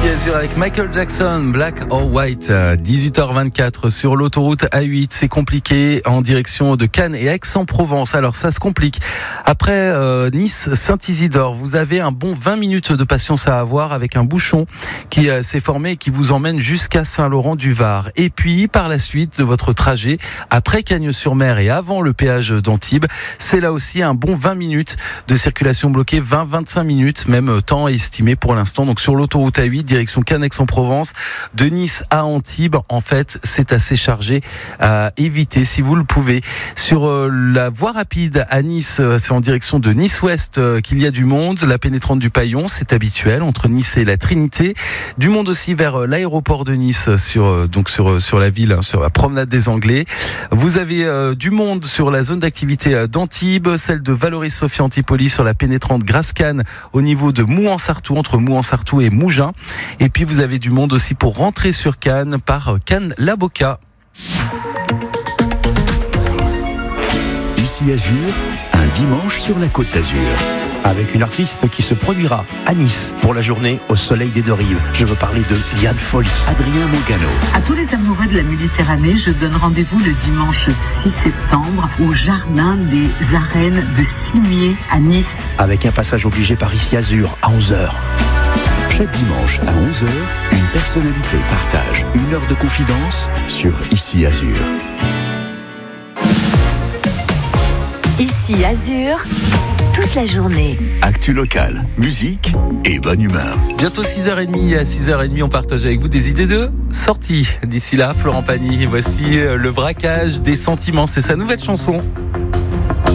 Azur avec Michael Jackson, Black or White, 18h24 sur l'autoroute A8. C'est compliqué en direction de Cannes et Aix-en-Provence. Alors ça se complique. Après Nice-Saint-Isidore, vous avez un bon 20 minutes de patience à avoir avec un bouchon qui s'est formé et qui vous emmène jusqu'à Saint-Laurent-du-Var. Et puis par la suite de votre trajet, après Cagnes-sur-Mer et avant le péage d'Antibes, c'est là aussi un bon 20 minutes de circulation bloquée, 20-25 minutes, même temps estimé pour l'instant. Donc sur l'autoroute A8, direction Cannes Aix-en-Provence, de Nice à Antibes, en fait, c'est assez chargé à éviter si vous le pouvez. Sur la voie rapide à Nice, c'est en direction de Nice-Ouest qu'il y a du monde. La pénétrante du Paillon, c'est habituel, entre Nice et la Trinité. Du monde aussi vers l'aéroport de Nice, sur la ville, sur la promenade des Anglais. Vous avez du monde sur la zone d'activité d'Antibes, celle de Valoris-Sophie-Antipolis sur la pénétrante Grasse-Cannes au niveau de Mouansartou, entre Mouansartou et Mougins. Et puis vous avez du monde aussi pour rentrer sur Cannes par Cannes-la-Boca. Ici Azur, un dimanche sur la Côte d'Azur. Avec une artiste qui se produira à Nice pour la journée au soleil des deux rives. Je veux parler de Liane Folly, Adrien Mangano. À tous les amoureux de la Méditerranée, je donne rendez-vous le dimanche 6 septembre au jardin des Arènes de Cimier à Nice. Avec un passage obligé par Ici Azur à 11h. Chaque dimanche à 11h, une personnalité partage une heure de confidence sur Ici Azur. Ici Azur, toute la journée. Actu locale, musique et bonne humeur. Bientôt 6h30, à 6h30 on partage avec vous des idées de sortie. D'ici là, Florent Pagny, voici Le braquage des sentiments, c'est sa nouvelle chanson.